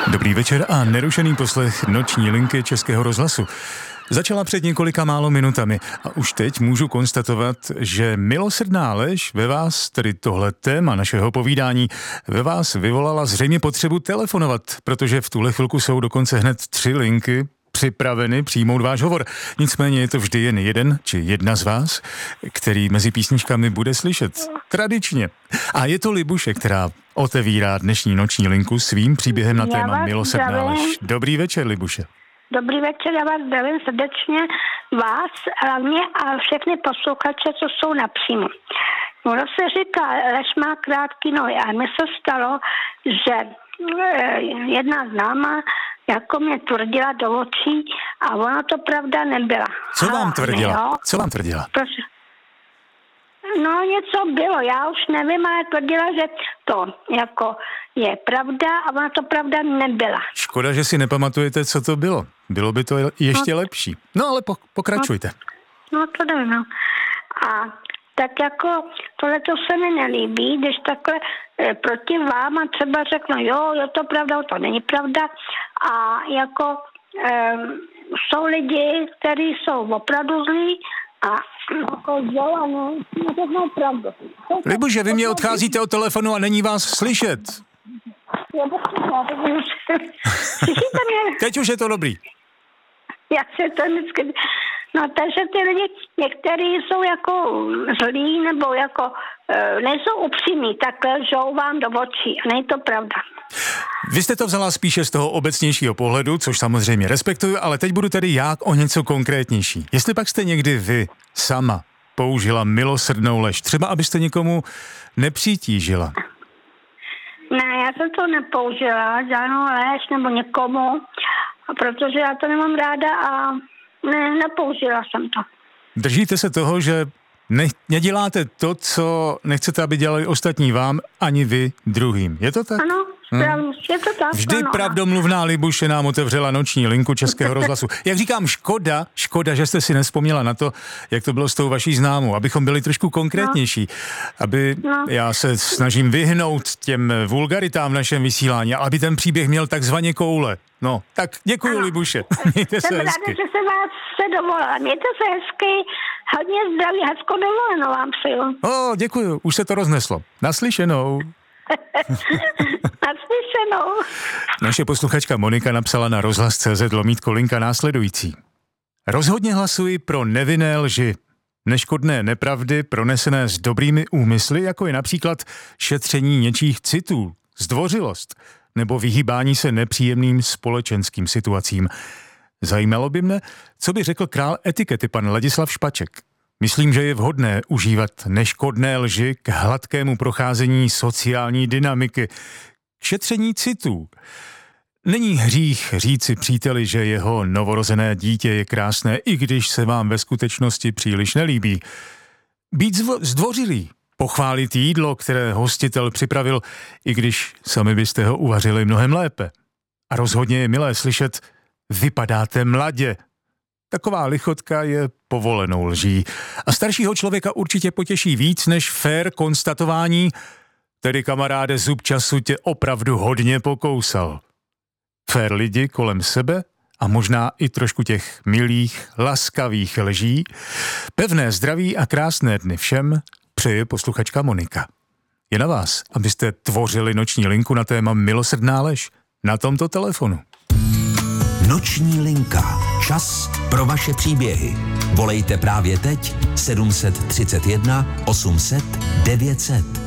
Dobrý večer a nerušený poslech noční linky Českého rozhlasu. Začala před několika málo minutami a už teď můžu konstatovat, že milosrdná lež ve vás, tedy tohle téma našeho povídání, ve vás vyvolala zřejmě potřebu telefonovat, protože v tuhle chvilku jsou dokonce hned 3 linky připraveny přijmout váš hovor. Nicméně je to vždy jen jeden či jedna z vás, který mezi písničkami bude slyšet. Tradičně. A je to Libuše, která otevírá dnešní noční linku svým příběhem na téma milosrdná lež. Dobrý večer, Libuše. Dobrý večer, já vás zdravím srdečně, vás hlavně a všechny posluchače, co jsou napřímo. Ono se říká, lež má krátký nohy a mi se stalo, že jedna známá jako mě tvrdila do očí a ona to pravda nebyla. Co vám tvrdila? Co vám tvrdila? Prosím. No něco bylo, já už nevím, ale tvrdila, že to jako je pravda a ona to pravda nebyla. Škoda, že si nepamatujete, co to bylo. Bylo by to ještě lepší. No ale pokračujte. No to nevím, no. A tak jako tohle to se mi nelíbí, když takhle proti vám a třeba řeknu, jo, je to pravda, to není pravda. A jako jsou lidi, kteří jsou opravdu zlí a jako dělané, neřeknou pravdu. Libuše, vy mě odcházíte od telefonu a není vás slyšet. Slyšíte mě? Teď už je to dobrý. Já se to vždycky... No, takže ty lidi, někteří jsou jako zlí nebo jako nejsou upřímní, takhle lžou vám do očí a není to pravda. Vy jste to vzala spíše z toho obecnějšího pohledu, což samozřejmě respektuju, ale teď budu tedy já o něco konkrétnější. Jestli pak jste někdy vy sama použila milosrdnou lež, třeba abyste někomu nepřitížila. Ne, já jsem to nepoužila, žádnou lež nebo někomu, protože já to nemám ráda a nepoužila jsem to. Držíte se toho, že neděláte to, co nechcete, aby dělali ostatní vám, ani vy druhým. Je to tak? Ano, správně, je to tak. Vždy ano. pravdomluvná Libuše nám otevřela noční linku Českého rozhlasu. Jak říkám, škoda, že jste si nevzpomněla na to, jak to bylo s tou vaší známou, abychom byli trošku konkrétnější, já se snažím vyhnout těm vulgaritám v našem vysílání, aby ten příběh měl takzvaně koule. No, tak děkuji, Libuše. Mějte se hezky. Jsem ráda, že se vás dovolala. Mějte se hezky, hodně zdraví, hezkou dovolenou vám přeju. Děkuji, už se to rozneslo. Naslyšenou. Naslyšenou. Naše posluchačka Monika napsala na rozhlas.cz/linka následující. Rozhodně hlasuji pro nevinné lži, neškodné nepravdy pronesené s dobrými úmysly, jako je například šetření něčích citů, zdvořilost nebo vyhýbání se nepříjemným společenským situacím. Zajímalo by mne, co by řekl král etikety pan Ladislav Špaček. Myslím, že je vhodné užívat neškodné lži k hladkému procházení sociální dynamiky, k šetření citů. Není hřích říci příteli, že jeho novorozené dítě je krásné, i když se vám ve skutečnosti příliš nelíbí. Být zdvořilý, pochválit jídlo, které hostitel připravil, i když sami byste ho uvařili mnohem lépe. A rozhodně je milé slyšet, vypadáte mladě. Taková lichotka je povolenou lží. A staršího člověka určitě potěší víc než fér konstatování, tedy kamaráde, zub času tě opravdu hodně pokousal. Fér lidi kolem sebe a možná i trošku těch milých, laskavých lží. Pevné zdraví a krásné dny všem přeje posluchačka Monika. Je na vás, abyste tvořili noční linku na téma milosrdná lež na tomto telefonu. Noční linka. Čas pro vaše příběhy. Volejte právě teď 731 800 900.